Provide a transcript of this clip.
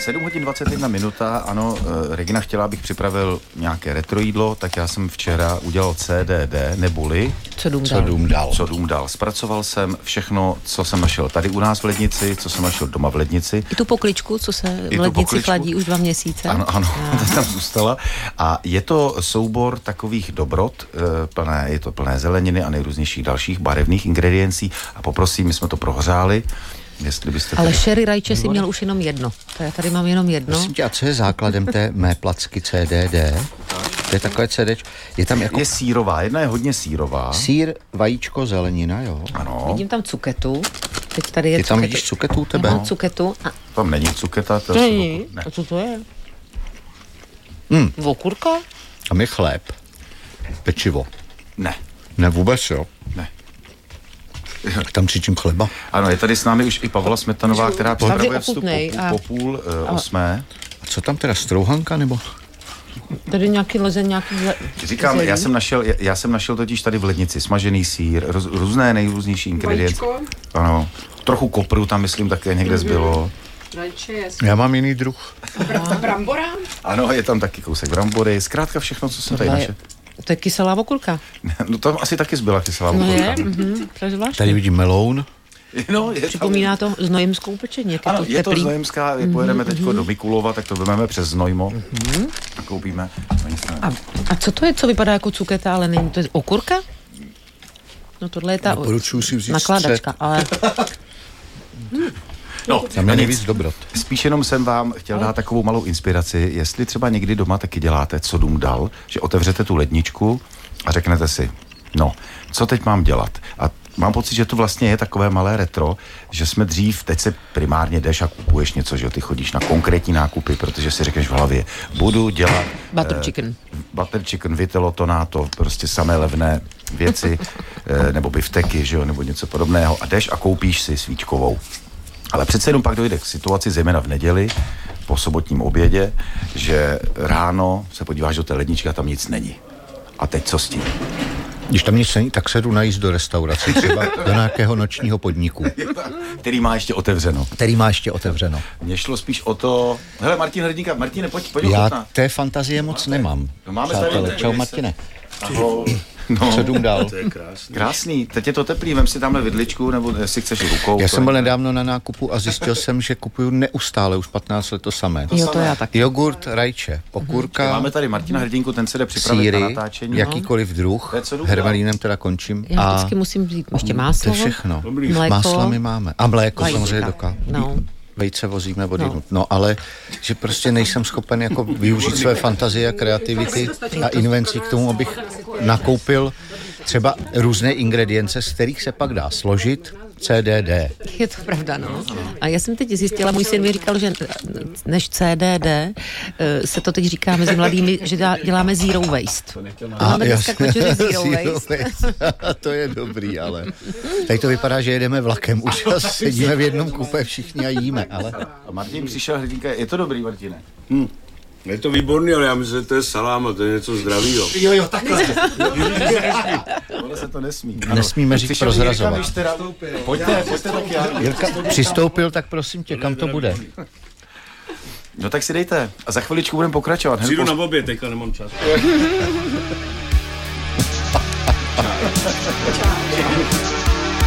7 hodin 21 minuta, ano, Regina chtěla, abych připravil nějaké retro jídlo, tak já jsem včera udělal CDD, neboli Co dům dal. Zpracoval jsem všechno, co jsem našel tady u nás v lednici, co jsem našel doma v lednici. I tu pokličku, co se v lednici chladí už 2 měsíce. Ano, ta tam zůstala. A je to soubor takových dobrot, je to plné zeleniny a nejrůznějších dalších barevných ingrediencí. A poprosím, my jsme to prohřáli. Ale sherry rajče si měl už jenom jedno. To já tady mám jenom jedno. Prosím tě, a co je základem té mé placky CDD? To je takové CD. Je tam jako... Je sýrová, jedna je hodně sýrová. Sýr, vajíčko, zelenina, jo. Ano. Vidím tam cuketu. Teď tady je Ty tam vidíš cuketu u tebe? Mám cuketu. A... Tam není cuketa. To není? A co to je? Okurka? Tam je chléb. Pečivo. Ne. Ne, vůbec, jo. Ne. Tam cítím chleba. Ano, je tady s námi už i Pavla Smetanová, která připravuje vstup po půl 8. A co tam teda, strouhanka nebo? Tady nějaký lezen, Říkám, já jsem našel totiž tady v lednici smažený sýr, různé nejrůznější ingredience. Ano, trochu kopru tam, myslím, také někde zbylo. Já mám jiný druh. Brambora? Ano, je tam taky kousek brambory, zkrátka všechno, co jsem tady našel. To je kyselá okurka. No tam asi taky zbyla kyselá okurka. To je zvláštní. Tady vidím meloun. No, připomíná to znojemskou pečení. Ano, je to znojemská, pojedeme teďko do Mikulova, tak to vezmeme přes Znojmo a koupíme. A co to je, co vypadá jako cuketa, ale není to okurka? No tohle je ta nakládačka, ale... No, tam je nejvíc dobrot. Spíš jenom jsem vám chtěl dát takovou malou inspiraci, jestli třeba někdy doma taky děláte, co dům dal, že otevřete tu ledničku a řeknete si, no, co teď mám dělat? A mám pocit, že to vlastně je takové malé retro, že jsme dřív, teď se primárně jdeš a kupuješ něco, že ty chodíš na konkrétní nákupy, protože si řekneš v hlavě, budu dělat butter chicken, vitello, tonato, prostě samé levné věci, nebo bifteky, že jo, nebo něco podobného a jdeš a koupíš si svíčkovou. Ale přece jenom pak dojde k situaci, zejména v neděli, po sobotním obědě, že ráno se podíváš do té ledničky a tam nic není. A teď co s tím? Když tam nic není, tak se jdu najíst do restaurace, třeba do nějakého nočního podniku. Který má ještě otevřeno. Mně šlo spíš o to... Hele, Martin Hrdíka, Martine, pojď Já té fantazie moc nemám. No máme přátelé, tady... Čau, Martine. Ahoj. Co dům dal? To je krásný. Krásný, teď je to teplý, vem si tamhle vidličku, nebo jestli chceš rukou. Já jsem byl nedávno na nákupu a zjistil jsem, že kupuju neustále, už 15 let to samé. Jo, to já taky. Jogurt, rajče, okurka, máme tady Martina Hrdinku, ten se jde připravit sýry, na natáčení. jakýkoliv druh, hermelínem teda končím. Já vždycky musím vzít ještě máslo. To je všechno. Mléko. Másla my máme. A mléko Vajíčka. samozřejmě vejce vozíme odinut. No, ale že prostě nejsem schopen jako využít své fantazie a kreativity a invencí k tomu, abych nakoupil třeba různé ingredience, z kterých se pak dá složit CDD. Je to pravda, no. A já jsem teď zjistila, můj syn mi říkal, že než CDD se to teď říká mezi mladými, že děláme zero waste. Máme dneska kočeři zero waste. To je dobrý, ale tady to vypadá, že jedeme vlakem. Už sedíme v jednom kupé všichni a jíme, ale... A Martin přišel Hrdinka, je to dobrý, Martine? Je to výborný, ale já myslím, že to je salám a to je něco zdravýho. Jo, takhle. Ono se to nesmí. Nesmíme říct prozrazovat. Pojďte taky. Jirka přistoupil, tak prosím tě, kam to bude? No tak si dejte. A za chviličku budeme pokračovat. Přijdu na oběd, teďka nemám čas. Čau.